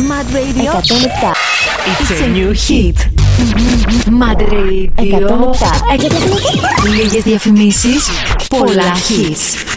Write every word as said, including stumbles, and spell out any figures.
Mad Radio εκατόν επτά. It's a new hit. Mad Radio εκατόν επτά. Λίγες διαφημίσεις, πολλά hits.